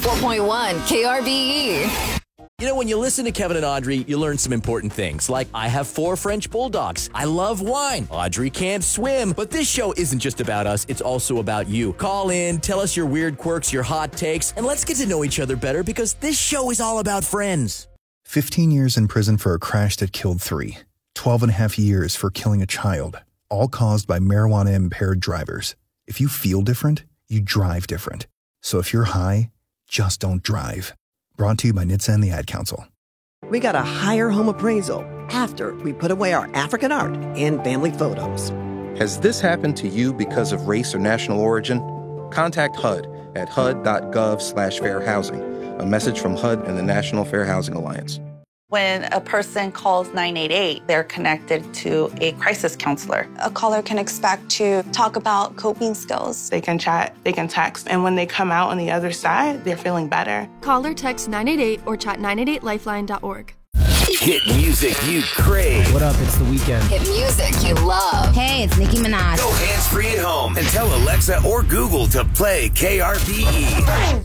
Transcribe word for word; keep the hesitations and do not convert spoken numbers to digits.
four point one K R B E. You know, when you listen to Kevin and Audrey, you learn some important things, like I have four French bulldogs, I love wine, Audrey can't swim. But this show isn't just about us, it's also about you. Call in, tell us your weird quirks, your hot takes, and let's get to know each other better because this show is all about friends. fifteen years in prison for a crash that killed three. twelve and a half years for killing a child, all caused by marijuana-impaired drivers. If you feel different, you drive different. So if you're high, just don't drive. Brought to you by N H T S A and the Ad Council. We got a higher home appraisal after we put away our African art and family photos. Has this happened to you because of race or national origin? Contact H U D at H U D dot gov slash fair housing. A message from H U D and the National Fair Housing Alliance. When a person calls nine eight eight, they're connected to a crisis counselor. A caller can expect to talk about coping skills. They can chat, they can text, and when they come out on the other side, they're feeling better. Call or text nine eight eight or chat nine eight eight lifeline dot org. Hit music you crave. What up? It's The Weeknd. Hit music you love. Hey, it's Nicki Minaj. Go hands-free at home and tell Alexa or Google to play K R B E.